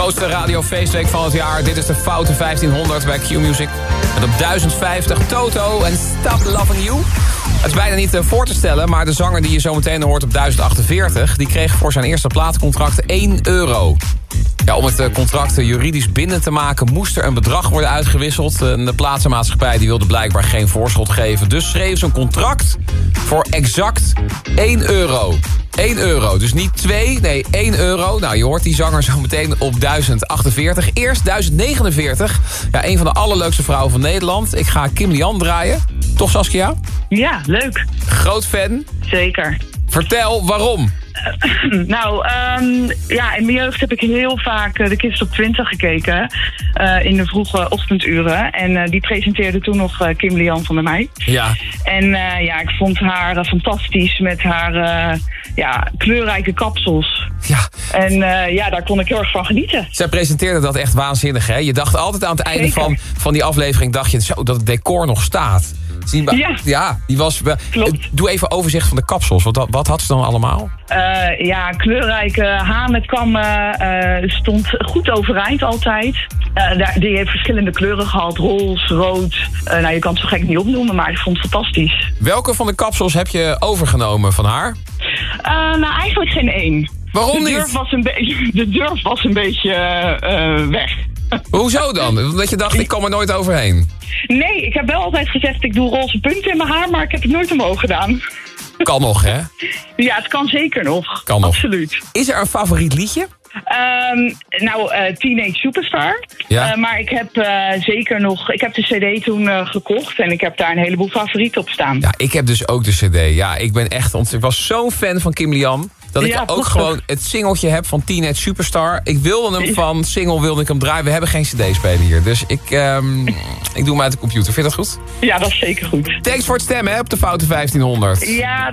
grootste radiofeestweek van het jaar. Dit is de Foute 1500 bij Q-Music. Met op 1050 Toto en Stop Loving You. Het is bijna niet voor te stellen, maar de zanger die je zo meteen hoort op 1048... die kreeg voor zijn eerste platencontract €1. Ja, om het contract juridisch bindend te maken moest er een bedrag worden uitgewisseld. De platenmaatschappij die wilde blijkbaar geen voorschot geven. Dus schreef ze een contract voor exact €1. €1, dus niet 2, nee €1. Nou, je hoort die zanger zo meteen op 1048. Eerst 1049. Ja, een van de allerleukste vrouwen van Nederland. Ik ga Kim Lian draaien. Toch, Saskia? Ja, leuk. Groot fan. Zeker. Vertel, waarom? Ja, in mijn jeugd heb ik heel vaak de Kids Top 20 gekeken. In de vroege ochtenduren. En die presenteerde toen nog Kim Lian van der Meij. Ja. En ik vond haar fantastisch met haar kleurrijke kapsels. Ja. En daar kon ik heel erg van genieten. Zij presenteerde dat echt waanzinnig, hè? Je dacht altijd aan het einde van die aflevering... dacht je zo dat het decor nog staat. Ja, die was... Klopt. Doe even overzicht van de kapsels. Wat had ze dan allemaal? Kleurrijke haar met kammen. Stond goed overeind altijd. Die heeft verschillende kleuren gehad. Roze, rood. Je kan het zo gek niet opnoemen, maar ik vond het fantastisch. Welke van de kapsels heb je overgenomen van haar? Eigenlijk geen één. Waarom niet? De durf was een beetje weg. Hoezo dan? Omdat je dacht, ik kom er nooit overheen. Nee, ik heb wel altijd gezegd, ik doe roze punten in mijn haar, maar ik heb het nooit omhoog gedaan. Kan nog, hè? Ja, het kan zeker nog. Kan nog. Absoluut. Is er een favoriet liedje? Teenage Superstar. Ja. Maar ik heb zeker nog... Ik heb de cd toen gekocht en ik heb daar een heleboel favorieten op staan. Ja, ik heb dus ook de cd. Ja, ik ben echt... Ik was zo'n fan van Kim Lian... dat ik ook gewoon het singeltje heb van Teenage Superstar. Ik wilde hem van single, wilde ik hem draaien. We hebben geen cd-speler hier. Dus ik doe hem uit de computer. Vind je dat goed? Ja, dat is zeker goed. Thanks voor het stemmen, hè, op de Foute 1500. Ja.